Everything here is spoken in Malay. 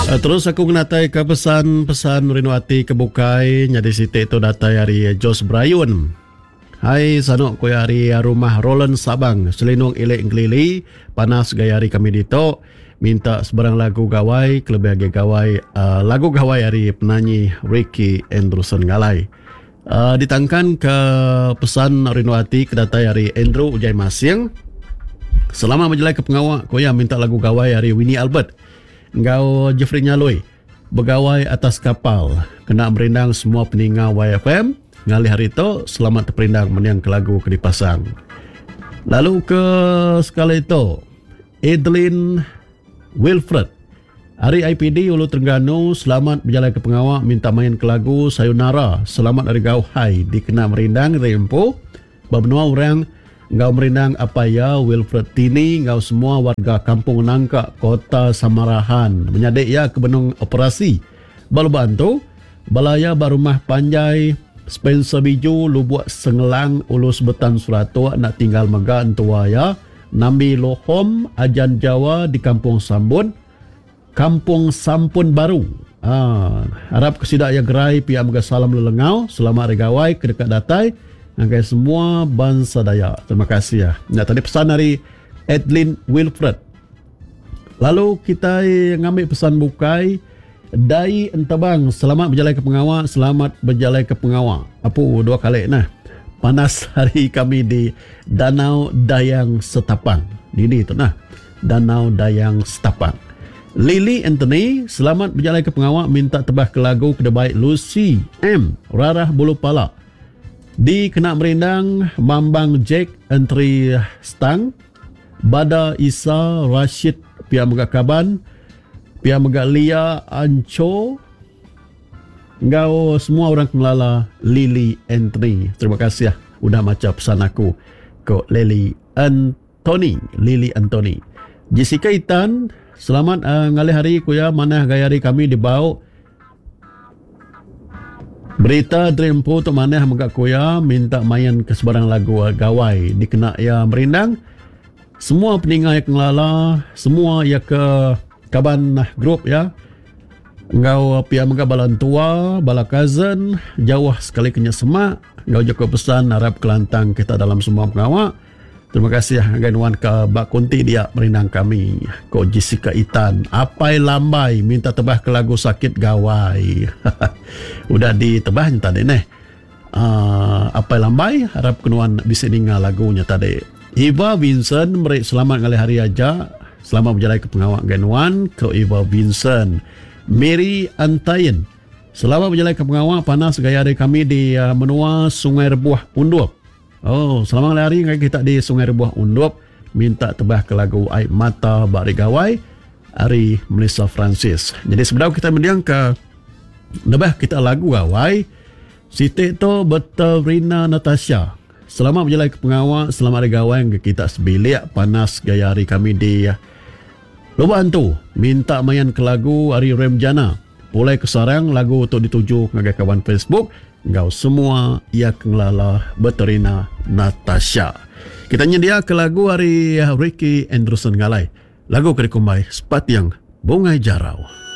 Terus aku menatai ke pesan-pesan Rinuati kebukai nyadi siti itu datai hari Jos Brayun. Hai sanok ko hari rumah Roland Sabang selinung ilik ngelili panas gaya hari kami dito minta sebarang lagu gawai kelebih agi gawai lagu gawai hari penyanyi Ricky Andrewson Ngalai. Ditangkan ke pesan Rinuati ke datai hari Andrew Ujai Masing. Selama menjelai ke pengawak ko ya minta lagu gawai hari Winnie Albert. Engkau Jeffrey Nyaloi begawai atas kapal kena merindang semua peninggal YFM ngali hari itu selamat terperindang meniang ke lagu ke dipasang. Lalu ke sekali itu Adeline Wilfred hari IPD Ulu Terengganu selamat berjalan ke pengawak minta main ke lagu Sayonara selamat dari Gauhai dikena merindang rempo bebenua orang ngau merindang apa ya Wilfred Tini ngau semua warga kampung Nangka kota Samarahan menyadik ya ke benung operasi balu bantu balaya barumah Panjai Spencer Biju Lubuak Sengelang Ulus Betan Suratua nak tinggal mega entua ya Nambi Lohom Ajan Jawa di kampung Sambun kampung Sampun Baru harap kesidak ya gerai pihak mega salam lelengau selamat regawai ke dekat datai angkai semua bangsa Dayak. Terima kasih ya. Nah, tadi pesan dari Adeline Wilfred. Lalu kita ngambil pesan bukai Dai Entabang. Selamat berjalan ke pengawak. Selamat berjalan ke pengawak. Apa dua kali nah. Panas hari kami di Danau Dayang Setapang. Ini itu nah. Danau Dayang Setapang. Lily Anthony, selamat berjalan ke pengawak. Minta tebah ke lagu kedebaik Lucy M. Rarah Bulu Pala. Di kena merindang Mambang Jack Entry Stang Bada Isa Rashid Pia Megakaban Pia Megalia Anco Engkau semua orang kelala Lily Entry. Terima kasih ya udah macam pesan aku ke Lily Anthony. Jessica Itan selamat ngalih hari ku ya mana gaya hari kami dibawa berita Dreampo tu mana megak koya minta main ke sebarang lagu gawai dikena ya merindang semua peninggal yang kelala semua ya ke kaban grup ya engkau pihak megak balan tua bala cousin jauh sekali kenya semak engkau joko pesan harap kelantang kita dalam semua pengawak. Terima kasih ya Gainwan ke Bak Kunti dia merindang kami ko Jessica Itan apai lambai minta tebah ke lagu sakit gawai. Udah ditebahnya tadi nih apai lambai harap kenuan bisa dengar lagunya tadi. Eva Vincent beri selamat kali hari aja selamat berjalan ke pengawak Gainwan ke Eva Vincent. Mary Antayin selamat berjalan ke pengawak panas gaya hari kami di menua Sungai Rebuah Undup. Oh, selamat hari kita di Sungai Rebuah Undup minta tebah ke lagu Air Mata Bari Gawai Ari Melissa Francis. Jadi sebenarnya kita mendiang ke nebah kita lagu gawai Siti to Beterina Natasha. Selamat berjalan ke pengawak, selamat hari gawai yang kita sebilik panas gaya hari kami di Loba Antu minta main ke lagu Ari Remjana. Pulai ke sarang lagu untuk dituju ngagai kawan Facebook. Engkau semua ia kengelala Beterina Natasha. Kita nyedia ke lagu hari Ricky Andrewson Ngalai. Lagu kerikumbai sepat yang bungai jarau.